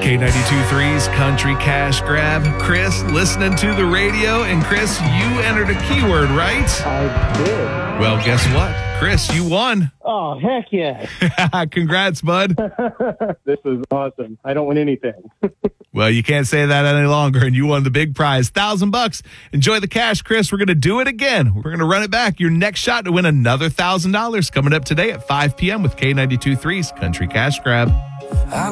K92.3's Country Cash Grab. Chris, listening to the radio, and Chris, you entered a keyword, right? I did. Well, guess what? Chris, you won. Oh, heck yes. Congrats, bud. This is awesome. I don't win anything. Well, you can't say that any longer, and you won the big prize, $1,000. Enjoy the cash, Chris. We're going to do it again. We're going to run it back. Your next shot to win another $1,000 coming up today at 5 p.m. with K92.3's Country Cash Grab.